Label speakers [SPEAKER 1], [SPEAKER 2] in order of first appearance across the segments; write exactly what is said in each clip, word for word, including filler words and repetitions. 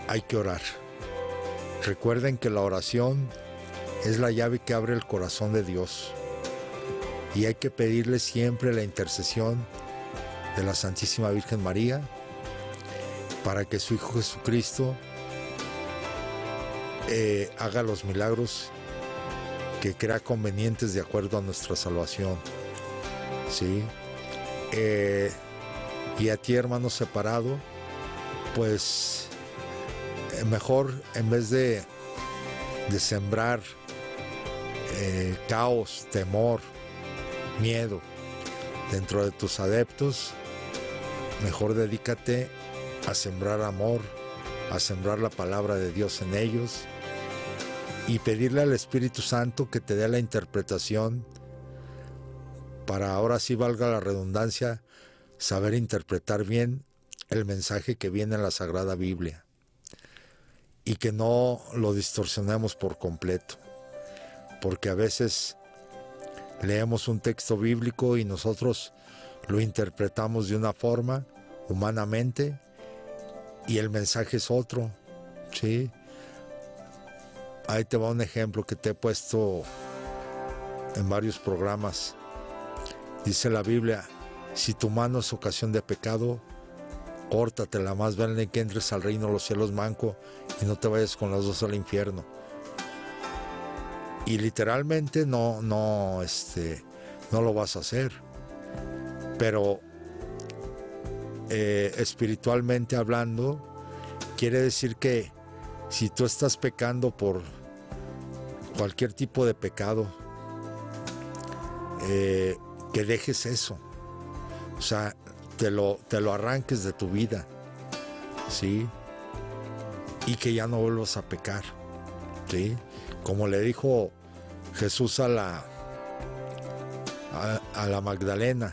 [SPEAKER 1] hay que orar. Recuerden que la oración es la llave que abre el corazón de Dios. Y hay que pedirle siempre la intercesión de la Santísima Virgen María para que su Hijo Jesucristo eh, haga los milagros que crea convenientes de acuerdo a nuestra salvación. ¿Sí? Eh, y a ti, hermano separado, pues eh, mejor en vez de, de sembrar eh, caos, temor, miedo dentro de tus adeptos, mejor dedícate a sembrar amor, a sembrar la palabra de Dios en ellos y pedirle al Espíritu Santo que te dé la interpretación para, ahora sí valga la redundancia, saber interpretar bien el mensaje que viene en la Sagrada Biblia y que no lo distorsionemos por completo, porque a veces leemos un texto bíblico y nosotros lo interpretamos de una forma humanamente y el mensaje es otro, ¿sí? Ahí te va un ejemplo que te he puesto en varios programas. Dice la Biblia, si tu mano es ocasión de pecado, córtatela, más vale que entres al reino de los cielos manco y no te vayas con las dos al infierno. Y literalmente no, no, este, no lo vas a hacer. Pero eh, espiritualmente hablando, quiere decir que si tú estás pecando por cualquier tipo de pecado, eh, que dejes eso. O sea, te lo, te lo arranques de tu vida, ¿sí? Y que ya no vuelvas a pecar, ¿sí? Como le dijo Jesús a la, a, a la Magdalena,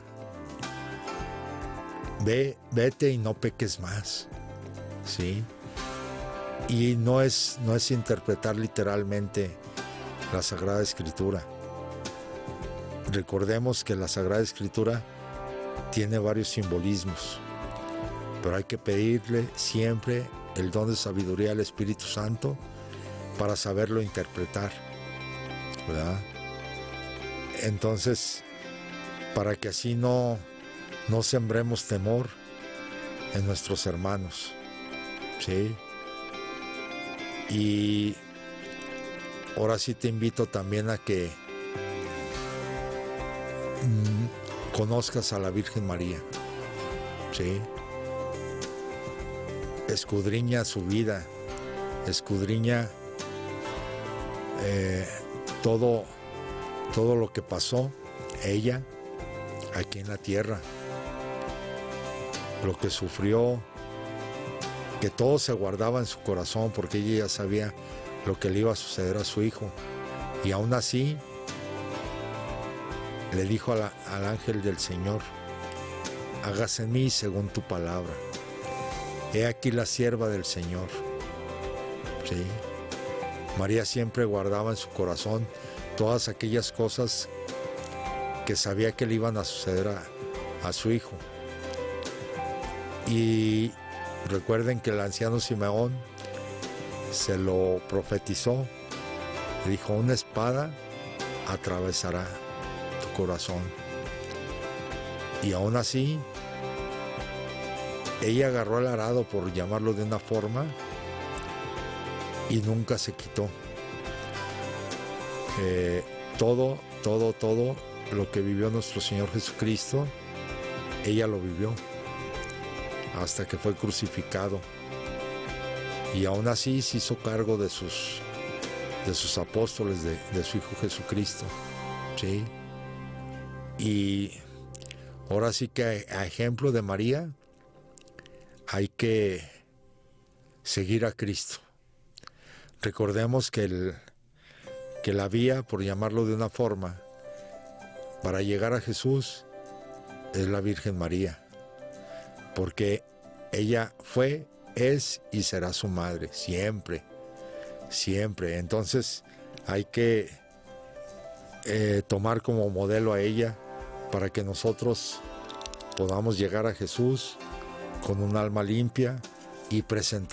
[SPEAKER 1] ve, vete y no peques más, ¿sí? Y no es, no es interpretar literalmente la Sagrada Escritura. Recordemos que la Sagrada Escritura tiene varios simbolismos, pero hay que pedirle siempre el don de sabiduría al Espíritu Santo para saberlo interpretar, ¿verdad? Entonces, para que así no, no sembremos temor en nuestros hermanos, ¿sí? Y ahora sí te invito también a que mmm, conozcas a la Virgen María, ¿sí? Escudriña su vida, escudriña eh, todo, todo lo que pasó ella aquí en la tierra, lo que sufrió, que todo se guardaba en su corazón porque ella ya sabía lo que le iba a suceder a su hijo, y aún así le dijo a la, al ángel del Señor, hágase en mí según tu palabra. He aquí la sierva del Señor, ¿sí? María siempre guardaba en su corazón todas aquellas cosas que sabía que le iban a suceder a, a su hijo. Y recuerden que el anciano Simeón se lo profetizó, le dijo, una espada atravesará tu corazón. Y aún así, ella agarró el arado, por llamarlo de una forma, y nunca se quitó. Eh, todo, todo, todo lo que vivió nuestro Señor Jesucristo, ella lo vivió hasta que fue crucificado. Y aún así se hizo cargo de sus, de sus apóstoles, de, de su Hijo Jesucristo, ¿sí? Y ahora sí que a ejemplo de María hay que seguir a Cristo. Recordemos que, el, que la vía, por llamarlo de una forma, para llegar a Jesús es la Virgen María, porque ella fue, es y será su madre, siempre, siempre. Entonces hay que eh, tomar como modelo a ella para que nosotros podamos llegar a Jesús con un alma limpia y presentar